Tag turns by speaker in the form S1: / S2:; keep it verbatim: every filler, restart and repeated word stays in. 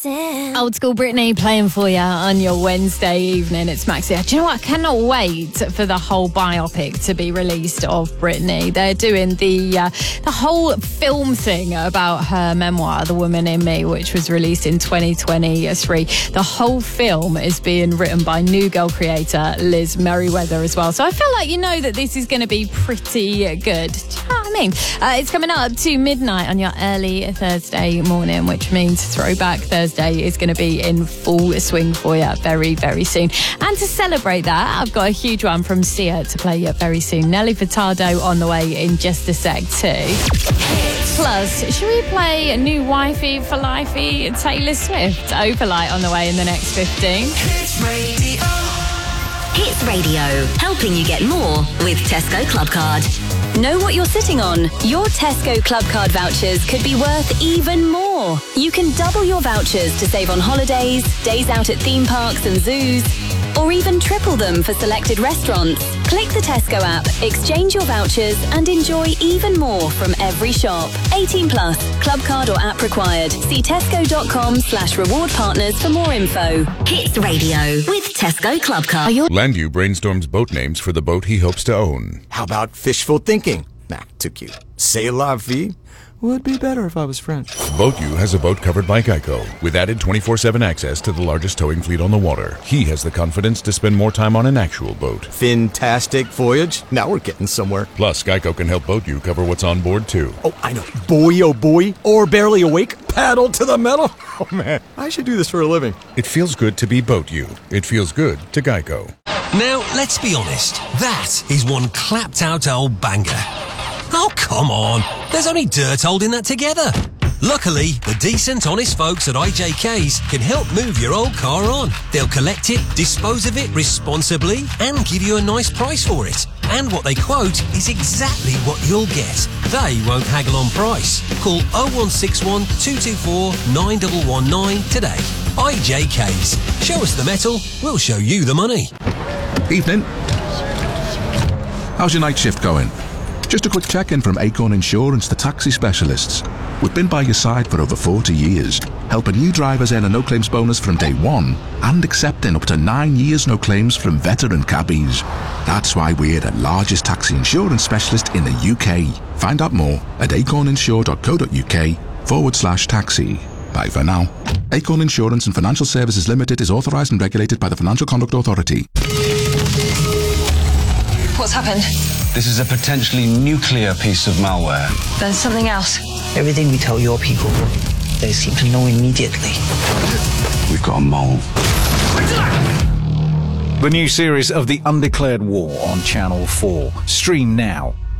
S1: Damn.
S2: Old school Britney playing for you on your Wednesday evening. It's Max here. Do you know what? I cannot wait for the whole biopic to be released of Britney. They're doing the uh, the whole film thing about her memoir, The Woman in Me, which was released in twenty twenty-three. The whole film is being written by New Girl creator Liz Merriweather as well. So I feel like you know that this is going to be pretty good. Do you know what I mean? Uh, it's coming up to midnight on your early Thursday morning, which means Throwback Thursday is going to be in full swing for you very, very soon. And to celebrate that, I've got a huge one from Sia to play you very soon. Nelly Furtado on the way in just a sec too. Plus, should we play a new wifey for lifey Taylor Swift? Overlight on the way in the next fifteen.
S3: Hits Radio.
S4: Hits Radio, helping you get more with Tesco Club Card. Know what you're sitting on? Your Tesco Club Card vouchers could be worth even more. You can double your vouchers to save on holidays, days out at theme parks and zoos, or even triple them for selected restaurants. Click the Tesco app, exchange your vouchers, and enjoy even more from every shop. eighteen plus, club card or app required. See tesco.com slash reward partners for more info.
S5: Hits Radio with Tesco Club Card.
S6: Landu brainstorms boat names for the boat he hopes to own.
S7: How about fishful thinking? Nah, too cute. C'est la vie would be better if I was French.
S6: BoatU has a boat covered by Geico, with added twenty-four seven access to the largest towing fleet on the water. He has the confidence to spend more time on an actual boat.
S7: Fantastic voyage. Now we're getting somewhere.
S6: Plus, Geico can help BoatU cover what's on board, too.
S7: Oh, I know. Boy, oh boy. Or barely awake. Paddle to the metal. Oh, man. I should do this for a living.
S6: It feels good to be BoatU. It feels good to Geico.
S3: Now, let's be honest. That is one clapped-out old banger. Oh, come on. There's only dirt holding that together. Luckily, the decent, honest folks at I J K's can help move your old car on. They'll collect it, dispose of it responsibly, and give you a nice price for it. And what they quote is exactly what you'll get. They won't haggle on price. Call oh one six one, two two four, nine one one nine today. I J K's. Show us the metal, we'll show you the money.
S8: Evening. How's your night shift going? Just a quick check-in from Acorn Insurance, the taxi specialists. We've been by your side for over forty years, helping new drivers earn a no-claims bonus from day one and accepting up to nine years no claims from veteran cabbies. That's why we're the largest taxi insurance specialist in the U K. Find out more at acorninsure.co.uk forward slash taxi. Bye for now. Acorn Insurance and Financial Services Limited is authorised and regulated by the Financial Conduct Authority.
S9: What's happened?
S10: This is a potentially nuclear piece of malware.
S9: Then something else.
S11: Everything we tell your people, they seem to know immediately.
S10: We've got a mole.
S12: The new series of The Undeclared War on Channel four. Stream now.